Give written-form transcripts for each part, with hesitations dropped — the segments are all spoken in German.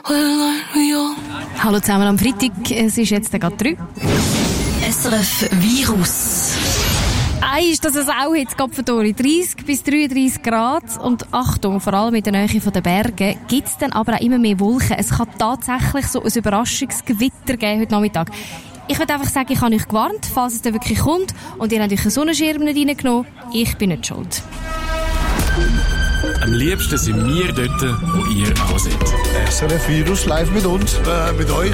Hallo zusammen am Freitag, es ist jetzt gerade 3. SRF Virus. Ist das eine Sau jetzt, Kopfendori? 30 bis 33 Grad und Achtung, vor allem in der Nähe der Berge gibt es dann aber auch immer mehr Wolken. Es kann tatsächlich so ein Überraschungsgewitter geben heute Nachmittag. Ich würde einfach sagen, ich habe euch gewarnt, falls es dann wirklich kommt und ihr habt euch einen Sonnenschirm nicht reingenommen. Ich bin nicht schuld. Am liebsten sind wir dort, wo ihr auch seid. SRF Virus live mit uns, mit euch.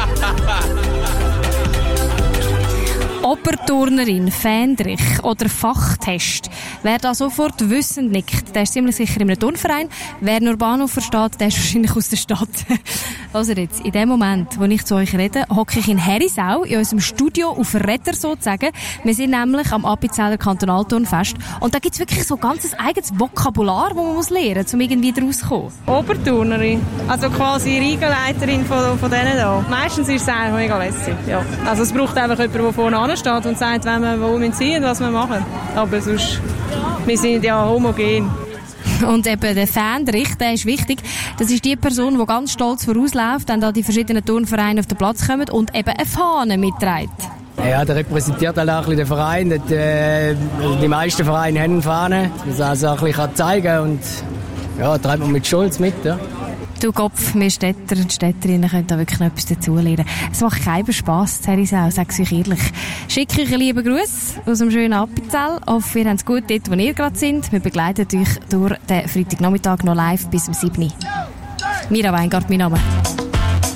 Oberturnerin, Fähndrich oder Fachtest. Wer da sofort wissend nickt, der ist ziemlich sicher in einem Turnverein. Wer nur Bahnhof versteht, der ist wahrscheinlich aus der Stadt. Also jetzt, in dem Moment, wo ich zu euch rede, hocke ich in Herisau, in unserem Studio auf Räder sozusagen. Wir sind nämlich am Appenzeller Kantonalturnfest. Und da gibt's wirklich so ein ganz eigenes Vokabular, das man muss lernen muss, um irgendwie daraus zu kommen. Oberturnerin, also quasi Regenleiterin von denen da. Meistens ist es eigentlich mega lässig, ja. Also es braucht einfach jemanden, der vorne steht und sagt, wenn wir wo wir sind und was wir machen. Aber sonst, wir sind ja homogen. Und eben der Fähndrich, der ist wichtig. Das ist die Person, die ganz stolz vorausläuft, wenn da die verschiedenen Turnvereine auf den Platz kommen und eben eine Fahne mitträgt. Ja, der repräsentiert halt auch ein bisschen den Verein. Die meisten Vereine haben eine Fahne, das also auch ein bisschen zeigen und ja, treibt man mit Stolz mit. Ja. Du Kopf, wir Städter und Städterinnen können da wirklich noch etwas dazulernen. Es macht keinen Spass, Herisau, sag's euch ehrlich. Schicke euch einen lieben Gruß aus dem schönen Appenzell. Hoffe, ihr habt es gut dort, wo ihr gerade sind. Wir begleiten euch durch den Freitagnachmittag noch live bis um 7 Uhr. Mira Weingart, mein Name.